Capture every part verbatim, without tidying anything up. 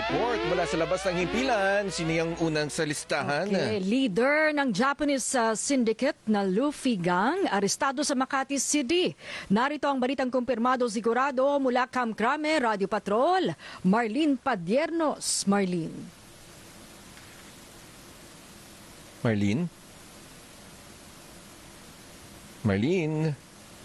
report mula sa labas ng himpilan. Sino yung unang sa listahan? Okay. Leader ng Japanese uh, syndicate na Luffy Gang, arestado sa Makati City. Narito ang balitang kumpirmado sigurado mula Kamkrame Radio Patrol. Marlene Padiernos. Marlene. Marlene? Marlene?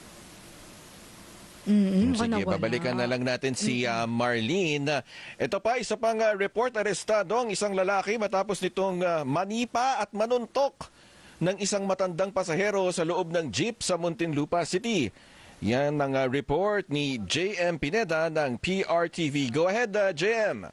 Mm-hmm. Sige, babalikan na lang natin si uh, Marlene. Ito pa, isa pang uh, report, arestado ang isang lalaki matapos nitong uh, manipa at manuntok ng isang matandang pasahero sa loob ng jeep sa Muntinlupa City. Yan ang uh, report ni J M Pineda ng P R T V. Go ahead, uh, J M.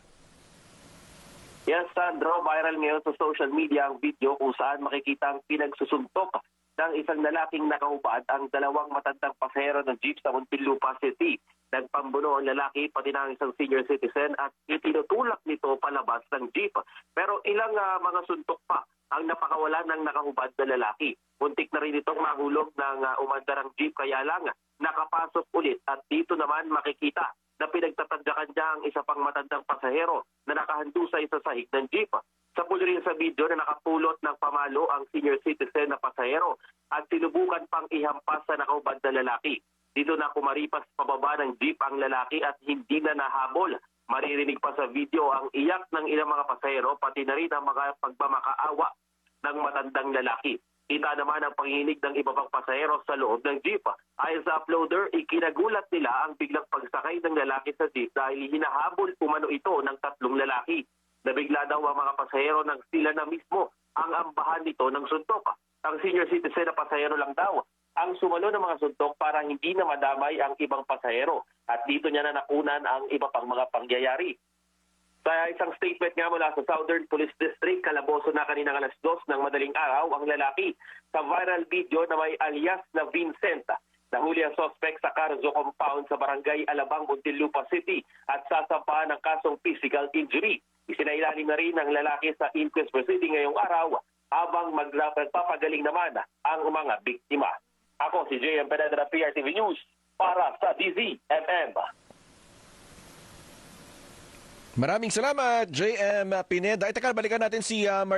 Yes, Sandro, viral ngayon sa social media ang video kung saan makikita ang pinagsusuntok ng isang lalaking nakahubad ang dalawang matandang pasahero ng jeep sa Muntinlupa City. Nagpambuno ang lalaki pati ng isang senior citizen at itinutulak nito palabas ng jeep. Pero ilang uh, mga suntok pa ang napakawala ng nakahubad na lalaki. Muntik na rin itong mahulog ng uh, umandarang jeep kaya lang nakapasok ulit at dito naman makikita na pinagtatadyakan niya ang isa pang matandang pasahero na nakahandusay sa sahig ng jeep. Sa pulo rin sa video na nakapulot ng pamalo ang senior citizen na pasahero at sinubukan pang ihampas sa nakahubad na lalaki. Dito na kumaripas pababa ng jeep ang lalaki at hindi na nahabol. Maririnig pa sa video ang iyak ng ilang mga pasahero pati na rin ang mga pagmamakaawa ng matandang lalaki. Kita naman ang panginig ng iba pang pasahero sa loob ng jeep. Ayon sa uploader, ikinagulat nila ang biglang pagsakay ng lalaki sa jeep dahil hinahabol umano ito ng tatlong lalaki. Nabigla daw ang mga pasahero nang sila na mismo ang ambahan nito ng suntok. Ang senior citizen na pasahero lang daw ang sumalo ng mga suntok para hindi na madamay ang ibang pasahero at dito niya na nakunan ang iba pang mga pangyayari. Sa isang statement nga mula sa Southern Police District, Calabozo na kaninang alas dos ng madaling araw ang lalaki sa viral video na may alias na Vincent. Nahuli ang suspect sa Carzo compound sa barangay Alabang, Muntinlupa City at sasampahan ng kasong physical injury. Isinailalim na rin ng lalaki sa inquest proceeding ngayong araw habang magpapagaling naman ang mga biktima. Ako si J M Pineda, P R T V News para sa D Z M M. Maraming salamat, J M Pineda. Ito ka, balikan natin si uh,